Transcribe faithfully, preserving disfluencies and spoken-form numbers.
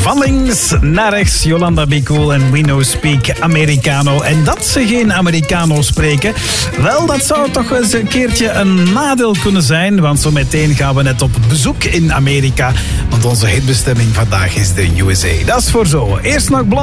Van links naar rechts, Jolanda Be Cool en We No Speak Americano. En dat ze geen Americano spreken, wel, dat zou toch eens een keertje een nadeel kunnen zijn. Want zo meteen gaan we net op bezoek in Amerika. Want onze hitbestemming vandaag is de U S A. Dat is voor zo. Eerst nog Blond.